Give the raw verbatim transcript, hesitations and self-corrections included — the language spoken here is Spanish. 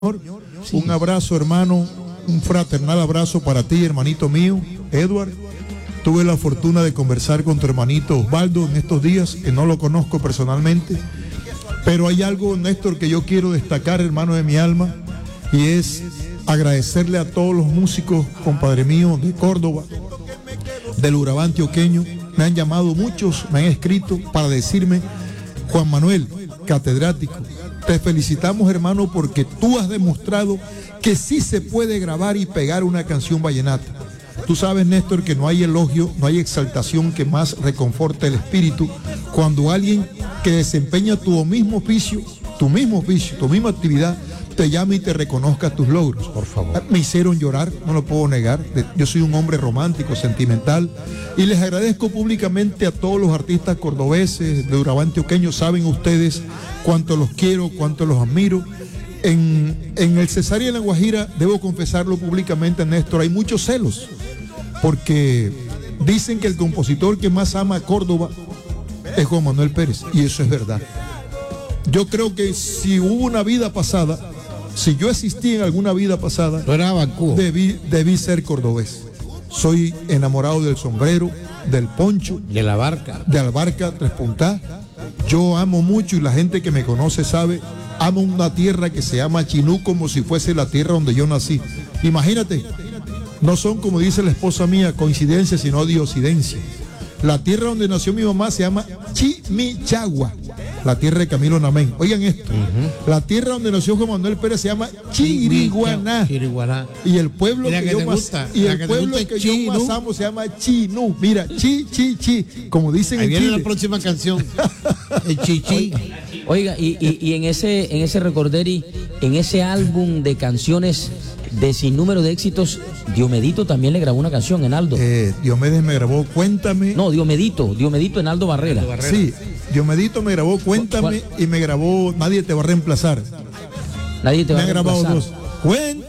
Sí. Un abrazo, hermano, un fraternal abrazo para ti, hermanito mío, Edward. Tuve la fortuna de conversar con tu hermanito Osvaldo en estos días, que no lo conozco personalmente, pero hay algo, Néstor, que yo quiero destacar, hermano de mi alma, y es agradecerle a todos los músicos, compadre mío, de Córdoba, del Urabá antioqueño. Me han llamado muchos, me han escrito para decirme: Juan Manuel, catedrático, te felicitamos, hermano, porque tú has demostrado que sí se puede grabar y pegar una canción vallenata. Tú sabes, Néstor, que no hay elogio, no hay exaltación que más reconforte el espíritu cuando alguien que desempeña tu mismo oficio, tu mismo oficio, tu misma actividad, te llama y te reconozca tus logros. Por favor. Me hicieron llorar, no lo puedo negar. Yo soy un hombre romántico, sentimental, y les agradezco públicamente a todos los artistas cordobeses de Urabá antioqueño. Saben ustedes cuánto los quiero, cuánto los admiro. En, en el Cesar y en la Guajira, debo confesarlo públicamente, Néstor, hay muchos celos, porque dicen que el compositor que más ama a Córdoba es Juan Manuel Pérez, y eso es verdad. Yo creo que si hubo una vida pasada, si yo existí en alguna vida pasada, debí, debí ser cordobés. Soy enamorado del sombrero, del poncho, de la barca, de la barca Tres Puntas. Yo amo mucho, y la gente que me conoce sabe, amo una tierra que se llama Chinú como si fuese la tierra donde yo nací. Imagínate, no son, como dice la esposa mía, coincidencias, sino diosidencias. La tierra donde nació mi mamá se llama Chimichagua, la tierra de Camilo Namén. Oigan esto, uh-huh. La tierra donde nació Juan Manuel Pérez se llama Chiriguaná. Chiriguaná. Y el pueblo Mira que, que yo te más, gusta, y el que pueblo que yo más amo se llama Chinú. Mira, chi, chi, chi, como dicen Ahí en viene Chile. La próxima canción. El chichi. Oiga, y, y, y en ese, en ese recorderi, en ese álbum de canciones de sinnúmero de éxitos, Diomedito también le grabó una canción, Enaldo. Eh, Diomedes me grabó Cuéntame. No, Diomedito, Diomedito Enaldo Barrera. Barrera. Sí, Diomedito me grabó Cuéntame. ¿Cuál? Y me grabó Nadie te va a reemplazar. Nadie te va me a reemplazar. Me ha grabado dos. Cuéntame.